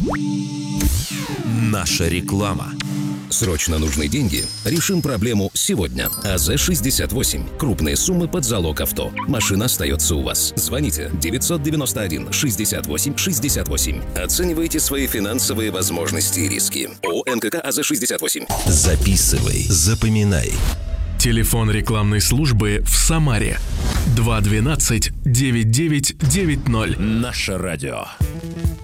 Наша реклама. Срочно нужны деньги? Решим проблему сегодня. АЗ-68. Крупные суммы под залог авто. Машина остается у вас. Звоните 991-68-68. Оценивайте свои финансовые возможности и риски. ООО НКК АЗ-68. Записывай, запоминай. Телефон рекламной службы в Самаре 212-9990. Наше радио.